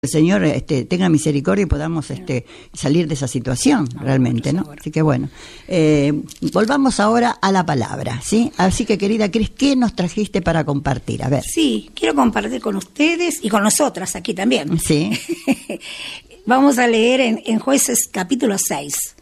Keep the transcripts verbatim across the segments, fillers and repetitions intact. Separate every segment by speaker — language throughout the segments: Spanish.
Speaker 1: el Señor este, tenga misericordia y podamos este, salir de esa situación no, realmente, ¿no? Así que bueno, eh, volvamos ahora a la palabra, ¿sí? Así que querida Cris, ¿qué nos trajiste para compartir? A ver.
Speaker 2: Sí, quiero compartir con ustedes y con nosotras aquí también.
Speaker 1: Sí.
Speaker 2: Vamos a leer en, en Jueces capítulo seis.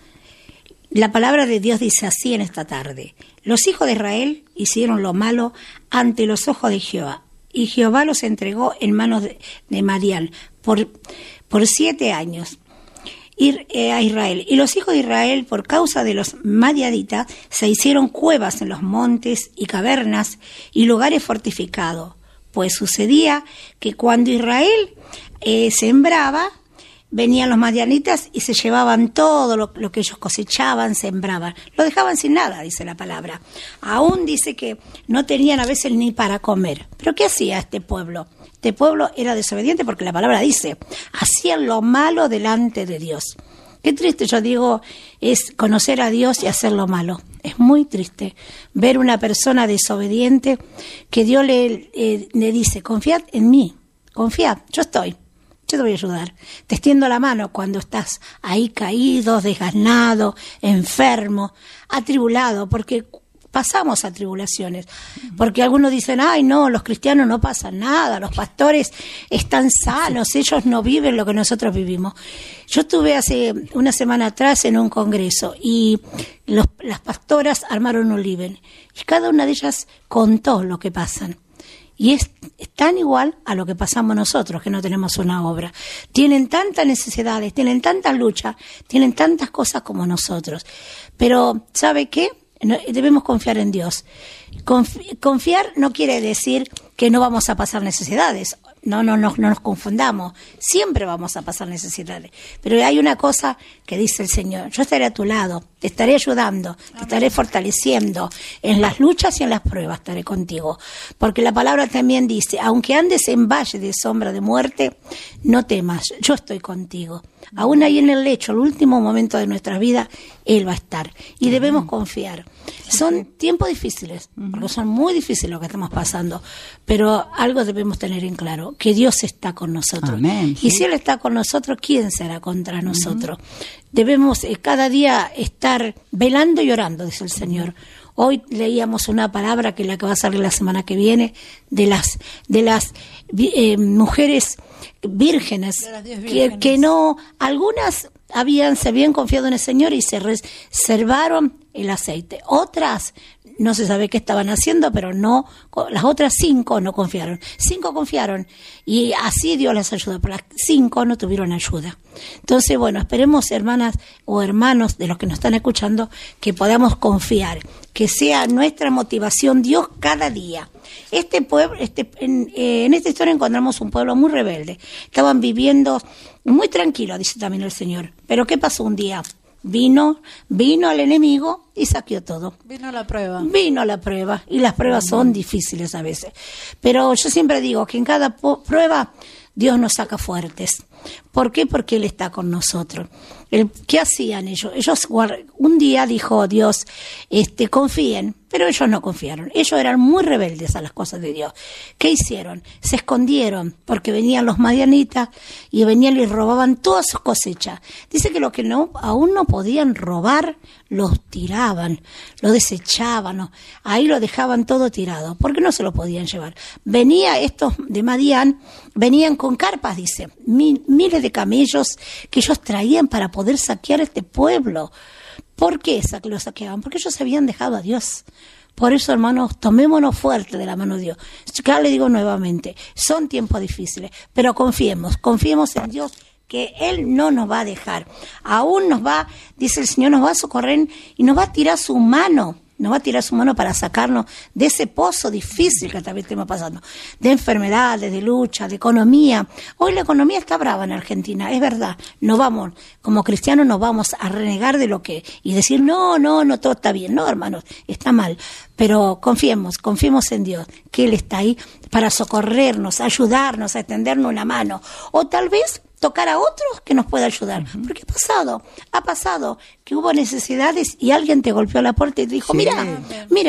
Speaker 2: La palabra de Dios dice así en esta tarde: los hijos de Israel hicieron lo malo ante los ojos de Jehová, y Jehová los entregó en manos de, de Madián por, por siete años ir, eh, a Israel. Y los hijos de Israel, por causa de los madianitas, se hicieron cuevas en los montes y cavernas y lugares fortificados. Pues sucedía que cuando Israel eh, sembraba, venían los madianitas y se llevaban todo lo, lo que ellos cosechaban, sembraban. Lo dejaban sin nada, dice la palabra. Aún dice que no tenían a veces ni para comer. ¿Pero qué hacía este pueblo? Este pueblo era desobediente porque la palabra dice, hacían lo malo delante de Dios. Qué triste, yo digo, es conocer a Dios y hacer lo malo. Es muy triste ver una persona desobediente que Dios le, eh, le dice, confiad en mí, confiad, yo estoy. Yo te voy a ayudar. Te extiendo la mano cuando estás ahí caído, desganado, enfermo, atribulado, porque pasamos atribulaciones. Porque algunos dicen, ay no, los cristianos no pasan nada, los pastores están sanos, ellos no viven lo que nosotros vivimos. Yo estuve hace una semana atrás en un congreso y los, las pastoras armaron un living y cada una de ellas contó lo que pasan. Y es, es tan igual a lo que pasamos nosotros, que no tenemos una obra. Tienen tantas necesidades, tienen tantas luchas, tienen tantas cosas como nosotros. Pero, ¿sabe qué? No, debemos confiar en Dios. Confi- confiar no quiere decir que no vamos a pasar necesidades. No, no, no, no nos confundamos. Siempre vamos a pasar necesidades. Pero hay una cosa que dice el Señor. Yo estaré a tu lado, te estaré ayudando, te estaré fortaleciendo. En las luchas y en las pruebas estaré contigo. Porque la palabra también dice, aunque andes en valle de sombra de muerte, no temas, yo estoy contigo. Aún ahí en el lecho, el último momento de nuestra vida, Él va a estar. Y debemos confiar. Son tiempos difíciles, porque son muy difíciles lo que estamos pasando. Pero algo debemos tener en claro, que Dios está con nosotros.
Speaker 1: Amén, sí.
Speaker 2: Y si Él está con nosotros, ¿quién será contra nosotros? Uh-huh. Debemos eh, cada día estar velando y orando, dice el Señor. Hoy leíamos una palabra que es la que va a salir la semana que viene, de las de las eh, mujeres vírgenes, de las diez vírgenes. Que, que no, algunas habían se habían confiado en el Señor y se reservaron el aceite. Otras no se sabe qué estaban haciendo, pero no, las otras cinco no confiaron. Cinco confiaron y así Dios las ayudó, pero las cinco no tuvieron ayuda. Entonces, bueno, esperemos, hermanas o hermanos de los que nos están escuchando, que podamos confiar, que sea nuestra motivación Dios cada día. Este pueblo, este, en, eh, en esta historia encontramos un pueblo muy rebelde. Estaban viviendo muy tranquilo, dice también el Señor. Pero ¿qué pasó un día? Vino, vino el enemigo y saqueó todo.
Speaker 3: Vino la prueba.
Speaker 2: Vino la prueba. Y las pruebas uh-huh. son difíciles a veces. Pero yo siempre digo que en cada po- prueba Dios nos saca fuertes. ¿Por qué? Porque Él está con nosotros. El, ¿Qué hacían ellos? Ellos un día dijo Dios, este, confíen, pero ellos no confiaron. Ellos eran muy rebeldes a las cosas de Dios. ¿Qué hicieron? Se escondieron porque venían los madianitas y venían y robaban todas sus cosechas. Dice que lo que no, aún no podían robar, los tiraban, lo desechaban, ¿no? Ahí lo dejaban todo tirado, porque no se lo podían llevar. Venía estos de Madián, venían con carpas, dice, mil, miles de camellos que ellos traían para poder saquear este pueblo. ¿Por qué lo saqueaban? Porque ellos habían dejado a Dios. Por eso, hermanos, tomémonos fuerte de la mano de Dios. Acá le digo nuevamente, son tiempos difíciles, pero confiemos, confiemos en Dios, que Él no nos va a dejar. Aún nos va, dice el Señor, nos va a socorrer y nos va a tirar su mano. Nos va a tirar su mano para sacarnos de ese pozo difícil que también estamos pasando, de enfermedades, de lucha, de economía. Hoy la economía está brava en Argentina, es verdad. No vamos, como cristianos, nos vamos a renegar de lo que y decir no, no, no, todo está bien. No, hermanos, está mal. Pero confiemos, confiemos en Dios, que Él está ahí para socorrernos, ayudarnos, a extendernos una mano. O tal vez tocar a otros que nos pueda ayudar. Uh-huh. Porque ha pasado, ha pasado que hubo necesidades y alguien te golpeó la puerta y te dijo, sí. mira, mira,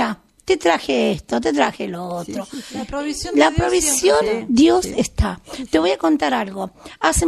Speaker 2: te traje esto, te traje lo otro.
Speaker 3: Sí, sí, sí. La provisión,
Speaker 2: La
Speaker 3: de
Speaker 2: provisión
Speaker 3: Dios,
Speaker 2: Dios
Speaker 1: sí.
Speaker 2: está. Te voy a contar algo. Hace